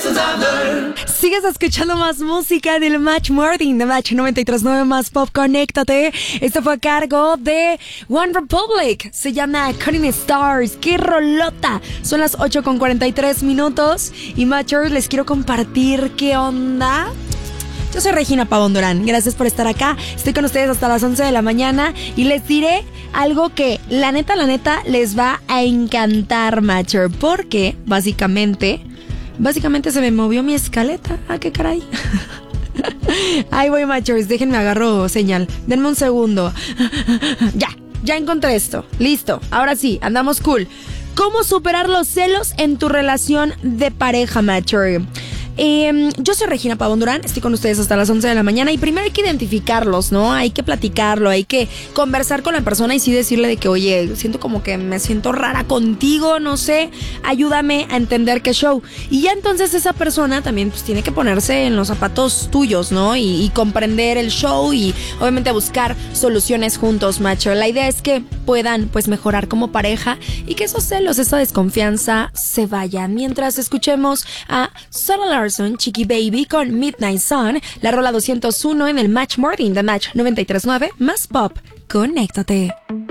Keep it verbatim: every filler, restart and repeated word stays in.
Sigues escuchando más música del Match Morning de Match noventa y tres punto nueve más Pop. Conéctate. Esto fue a cargo de One Republic. Se llama Cutting Stars. ¡Qué rolota! Son las ocho con cuarenta y tres minutos. Y Matchers, les quiero compartir qué onda. Yo soy Regina Pavón Durán. Gracias por estar acá. Estoy con ustedes hasta las once de la mañana. Y les diré algo que la neta, la neta, les va a encantar, Matcher. Porque, básicamente... Básicamente se me movió mi escaleta. Ah, qué caray. Ahí voy, Matchers. Déjenme agarro señal. Denme un segundo. Ya, ya encontré esto. Listo. Ahora sí, andamos cool. ¿Cómo superar los celos en tu relación de pareja, Matcher? Eh, yo soy Regina Pavón Durán, estoy con ustedes hasta las once de la mañana y primero hay que identificarlos, ¿no? Hay que platicarlo, hay que conversar con la persona y sí decirle de que, oye, siento como que me siento rara contigo, no sé, ayúdame a entender qué show. Y ya entonces esa persona también pues tiene que ponerse en los zapatos tuyos, ¿no? Y, y comprender el show y obviamente buscar soluciones juntos, macho. La idea es que puedan pues mejorar como pareja y que esos celos, esa desconfianza se vayan. Mientras escuchemos a Sarah Chiqui Baby con Midnight Sun, la rola doscientos uno en el Match Morning de Match noventa y tres punto nueve más Pop. Conéctate.